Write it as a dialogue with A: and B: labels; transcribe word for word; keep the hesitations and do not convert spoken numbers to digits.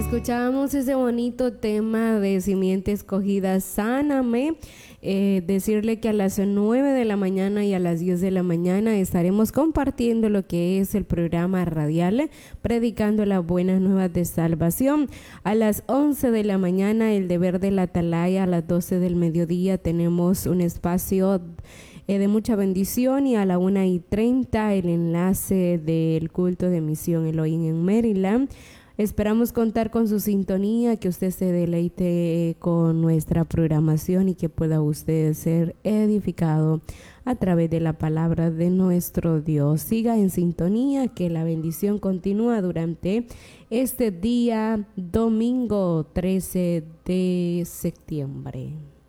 A: Escuchábamos ese bonito tema de Simiente Escogida, Sáname. Eh, decirle que a las nueve de la mañana y a las diez de la mañana estaremos compartiendo lo que es el programa radial, predicando las buenas nuevas de salvación. A las once de la mañana, el deber de la atalaya. A las doce del mediodía tenemos un espacio eh, de mucha bendición, y a la una y treinta el enlace del culto de misión Elohim en Maryland. Esperamos contar con su sintonía, que usted se deleite con nuestra programación y que pueda usted ser edificado a través de la palabra de nuestro Dios. Siga en sintonía, que la bendición continúa durante este día domingo trece de septiembre.